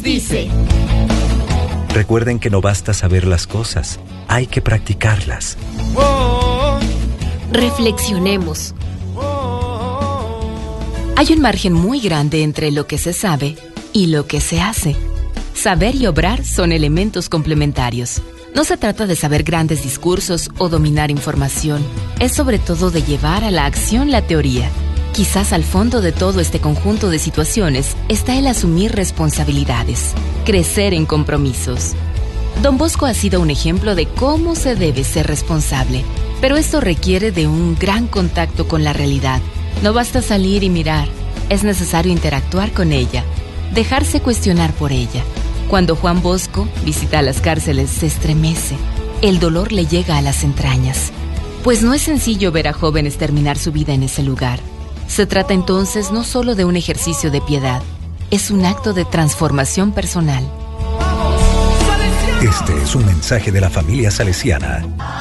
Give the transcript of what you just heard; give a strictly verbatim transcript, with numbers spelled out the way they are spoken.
Dice. Recuerden que no basta saber las cosas, hay que practicarlas. Reflexionemos. Hay un margen muy grande entre lo que se sabe y lo que se hace. Saber y obrar son elementos complementarios. No se trata de saber grandes discursos o dominar información. Es sobre todo de llevar a la acción la teoría. Quizás al fondo de todo este conjunto de situaciones está el asumir responsabilidades, crecer en compromisos. Don Bosco ha sido un ejemplo de cómo se debe ser responsable, pero esto requiere de un gran contacto con la realidad. No basta salir y mirar, es necesario interactuar con ella, dejarse cuestionar por ella. Cuando Juan Bosco visita las cárceles, se estremece. El dolor le llega a las entrañas, pues no es sencillo ver a jóvenes terminar su vida en ese lugar. Se trata entonces no solo de un ejercicio de piedad, es un acto de transformación personal. Este es un mensaje de la familia salesiana.